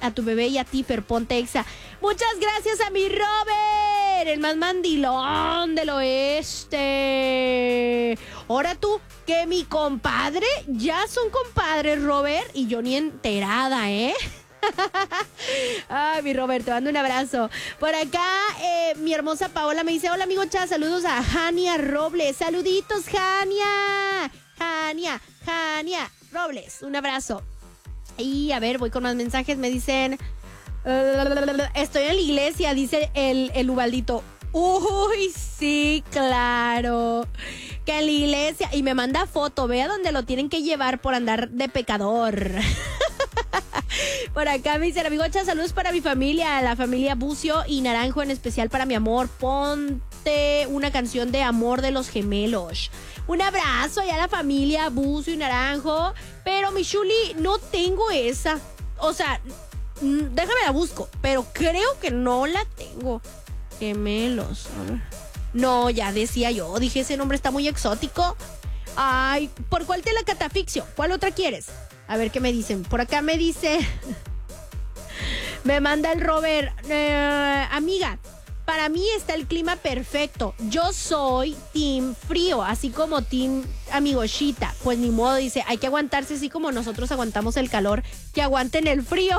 a tu bebé y a ti, Fer, ponte exa. Muchas gracias a mi Robert, el más mandilón del oeste. Ahora tú, que mi compadre, ya son compadres, Robert, y yo ni enterada, ¿eh? Ay, mi Robert, te mando un abrazo. Por acá, mi hermosa Paola me dice: hola, amigo Cha, saludos a Jania Robles. Saluditos, Jania Robles, un abrazo. Y a ver, voy con más mensajes. Me dicen: estoy en la iglesia, dice el Ubaldito. Uy, sí, claro, que en la iglesia. Y me manda foto, vea dónde lo tienen que llevar por andar de pecador. Por acá me dice el amigo Cha, saludos para mi familia, la familia Bucio y Naranjo, en especial para mi amor. Ponte una canción de Amor de los Gemelos. Un abrazo allá a la familia Bucio y Naranjo. Pero mi Chuli, no tengo esa. O sea, déjame la busco, pero creo que no la tengo. Gemelos. No, ya decía yo, dije, ese nombre está muy exótico. Ay, ¿por cuál te la catafixio? ¿Cuál otra quieres? A ver qué me dicen. Por acá me dice... me manda el Robert. Amiga, para mí está el clima perfecto. Yo soy team frío, así como team amigoshita. Pues ni modo, dice, hay que aguantarse así como nosotros aguantamos el calor, que aguanten el frío.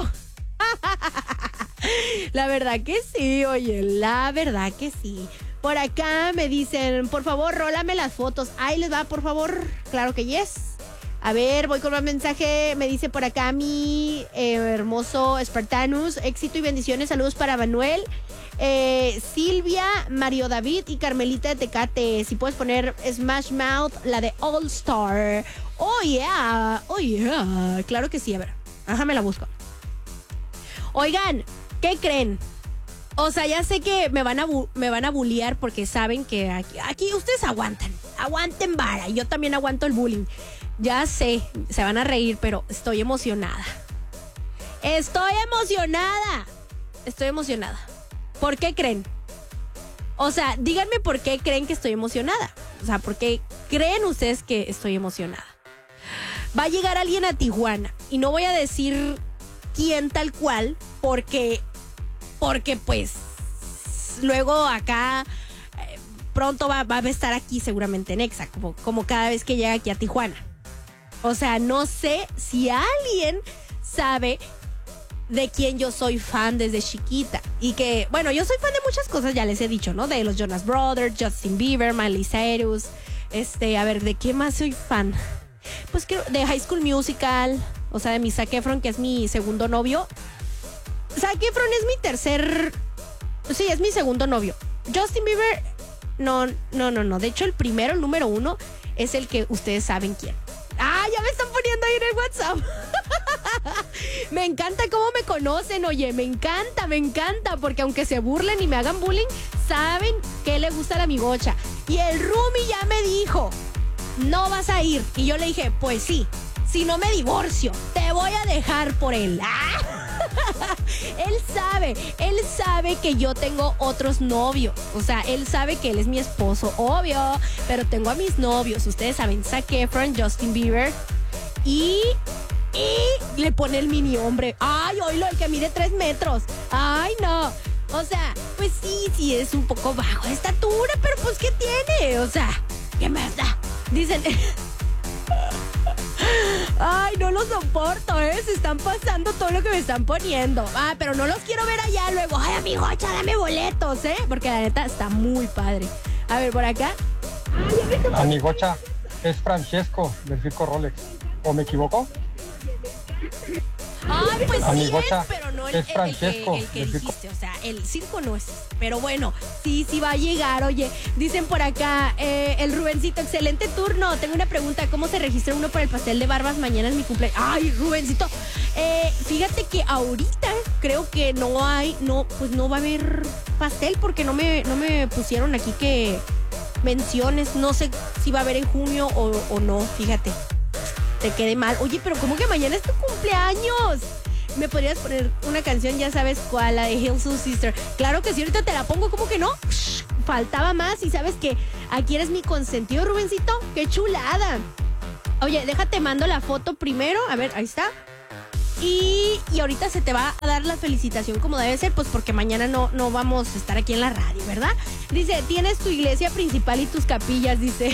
La verdad que sí, oye, la verdad que sí. Por acá me dicen, por favor, rólame las fotos. Ahí les va, por favor. Claro que yes. A ver, voy con más mensaje. Me dice por acá mi hermoso Spartanus: éxito y bendiciones. Saludos para Manuel, Silvia, Mario David y Carmelita de Tecate. Si puedes poner Smash Mouth, la de All Star. Oh yeah, oh yeah. Claro que sí, a ver, ajá, me la busco. Oigan, ¿qué creen? O sea, ya sé que me van a bullear porque saben que aquí ustedes aguanten vara. Yo también aguanto el bullying. Ya sé, se van a reír, pero estoy emocionada. Estoy emocionada. ¿Por qué creen? O sea, díganme por qué creen que estoy emocionada. O sea, ¿por qué creen ustedes que estoy emocionada? Va a llegar alguien a Tijuana y no voy a decir quién tal cual, porque pues luego acá pronto va a estar aquí seguramente en Exa, como cada vez que llega aquí a Tijuana. O sea, no sé si alguien sabe de quién yo soy fan desde chiquita. Y que, bueno, yo soy fan de muchas cosas, ya les he dicho, ¿no? De los Jonas Brothers, Justin Bieber, Miley Cyrus. A ver, ¿de qué más soy fan? Pues creo de High School Musical, o sea, de mi Zac Efron, que es mi segundo novio. Zac Efron es mi es mi segundo novio. Justin Bieber, no. De hecho, el número uno, es el que ustedes saben quién. Ah, ya me están poniendo ahí en el WhatsApp. Me encanta cómo me conocen, oye, me encanta, porque aunque se burlen y me hagan bullying, saben que le gusta la amigocha. Y el Rumi ya me dijo, no vas a ir. Y yo le dije, pues sí, si no me divorcio, te voy a dejar por él. Él sabe que yo tengo otros novios. O sea, él sabe que él es mi esposo, obvio. Pero tengo a mis novios, ustedes saben, Zac Efron, Justin Bieber. Y le pone el mini hombre. Ay, oílo, el que mide 3 metros. Ay, no. O sea, pues sí, es un poco bajo de estatura, pero pues, ¿qué tiene? O sea, ¿qué más da? Dicen... Ay, no lo soporto, se están pasando todo lo que me están poniendo. Pero no los quiero ver allá luego. Ay, amigocha, dame boletos, porque la neta está muy padre. A ver, por acá. Amigocha, es Francesco del Circo Rolex. ¿O me equivoco? Ay, pues amigocha, sí pero no es Francesco, el que dijiste. O sea, el circo no es. Pero bueno, sí va a llegar. Oye, dicen por acá, el Rubencito, excelente turno. Tengo una pregunta, ¿cómo se registra uno para el pastel de barbas? Mañana es mi cumpleaños. Ay, Rubencito, fíjate que ahorita creo que no va a haber pastel porque no me pusieron aquí que menciones. No sé si va a haber en junio o no, fíjate. Te quedé mal. Oye, pero ¿cómo que mañana es tu cumpleaños? ¿Me podrías poner una canción? Ya sabes cuál, la de Hillsong Sister. Claro que sí, ahorita te la pongo, ¿cómo que no? Faltaba más y sabes que aquí eres mi consentido, Rubencito. ¡Qué chulada! Oye, déjate, mando la foto primero. A ver, ahí está. Y ahorita se te va a dar la felicitación como debe ser, pues porque mañana no vamos a estar aquí en la radio, ¿verdad? Dice, tienes tu iglesia principal y tus capillas, dice.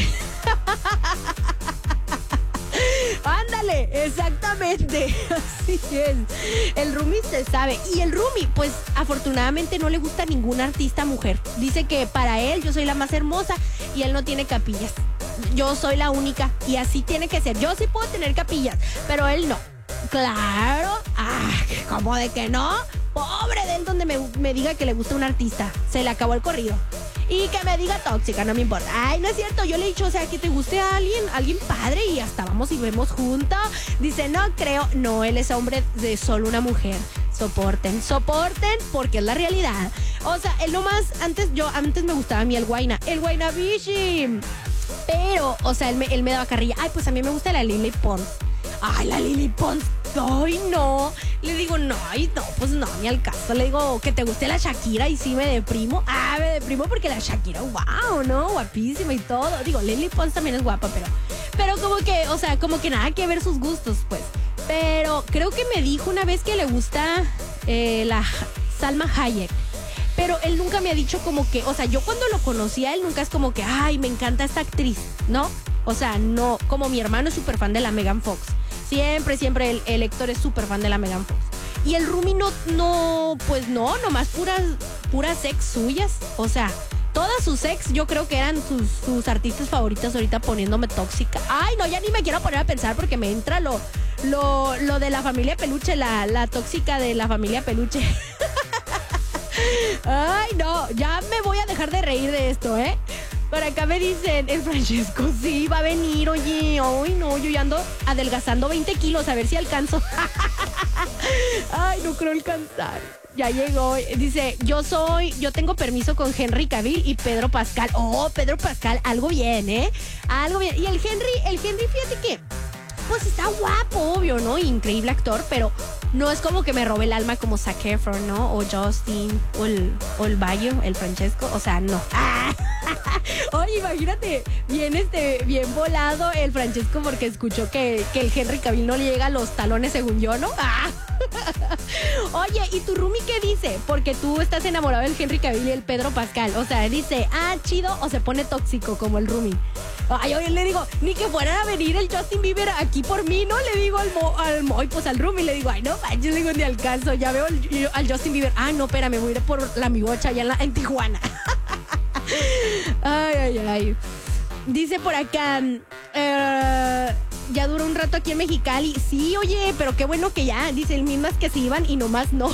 Ándale, exactamente. Así es. El roomie se sabe. Y el roomie, pues afortunadamente no le gusta ninguna artista mujer. Dice que para él yo soy la más hermosa y él no tiene capillas. Yo soy la única y así tiene que ser. Yo sí puedo tener capillas, pero él no. Claro. ¿Cómo de que no? Pobre de él donde me diga que le gusta un artista. Se le acabó el corrido. Y que me diga tóxica, no me importa. Ay, no es cierto, yo le he dicho, o sea, que te guste a alguien padre y hasta vamos y vemos juntos. Dice, no creo, no, él es hombre de solo una mujer. Soporten porque es la realidad. O sea, él nomás, antes me gustaba a mí el Guayna Bichi. Pero, o sea, él me daba carrilla. Ay, pues a mí me gusta la Lily Pons. Ay, la Lily Pons. Ay, no. Le digo, no, pues no, ni al caso. Le digo, que te guste la Shakira y sí me deprimo. Me deprimo porque la Shakira, wow, ¿no? Guapísima y todo. Digo, Lily Pons también es guapa, pero como que, o sea, como que nada que ver sus gustos, pues. Pero creo que me dijo una vez que le gusta la Salma Hayek. Pero él nunca me ha dicho como que, o sea, yo cuando lo conocí a él nunca es como que, ay, me encanta esta actriz, ¿no? O sea, no, como mi hermano es súper fan de la Megan Fox. Siempre el Héctor es súper fan de la Megan Fox. Y el roomie pues no, nomás puras ex suyas. O sea, todas sus ex yo creo que eran sus artistas favoritas ahorita poniéndome tóxica. Ay, no, ya ni me quiero poner a pensar porque me entra lo de la familia Peluche, la tóxica de la familia Peluche. Ay, no, ya me voy a dejar de reír de esto, ¿eh? Por acá me dicen, el Francesco sí va a venir, oye. Ay, no, yo ya ando adelgazando 20 kilos, a ver si alcanzo. Ay, no creo alcanzar. Ya llegó. Dice, yo tengo permiso con Henry Cavill y Pedro Pascal. Oh, Pedro Pascal, algo bien, ¿eh? Algo bien. Y el Henry, fíjate que, pues está guapo, obvio, ¿no? Increíble actor, pero no es como que me robe el alma como Zac Efron, ¿no? O Justin, o el Bayo, el Francesco, o sea, no. Oye, imagínate, bien volado el Francesco porque escuchó que el Henry Cavill no le llega a los talones según yo, ¿no? Oye, ¿y tu roomie qué dice? Porque tú estás enamorado del Henry Cavill y el Pedro Pascal. O sea, dice, chido, o se pone tóxico como el roomie. Ay, oye, le digo, ni que fuera a venir el Justin Bieber aquí por mí, ¿no? Le digo al roomie, le digo, ay, no manches, le digo, ni al caso. Ya veo al Justin Bieber. No, espérame, voy a ir por la migocha allá en Tijuana. Ay. Dice por acá, ya duró un rato aquí en Mexicali. Sí, oye, pero qué bueno que ya. Dice, mismas que se iban y nomás no.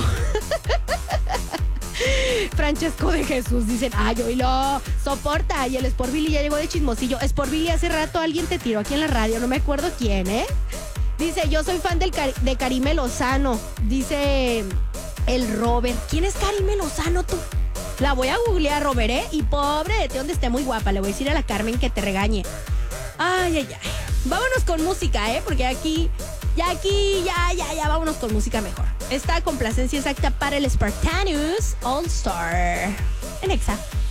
Francesco de Jesús, dicen, oílo, soporta. Y el Sport Billy ya llegó de chismosillo. Sport Billy, hace rato alguien te tiró aquí en la radio, no me acuerdo quién, ¿eh? Dice, yo soy fan de Karime Lozano. Dice el Robert. ¿Quién es Karime Lozano, tú? La voy a googlear, Robert, ¿eh? Y pobre de ti donde esté muy guapa. Le voy a decir a la Carmen que te regañe. Ay. Vámonos con música, ¿eh? Porque ya, vámonos con música mejor. Esta complacencia exacta para el Spartanus All Star en Exa.